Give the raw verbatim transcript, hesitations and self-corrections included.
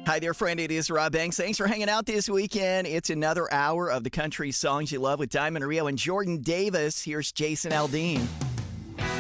Hi there, friend. It is Rob Banks. Thanks for hanging out this weekend. It's another hour of the country songs you love with Diamond Rio and Jordan Davis. Here's Jason Aldean.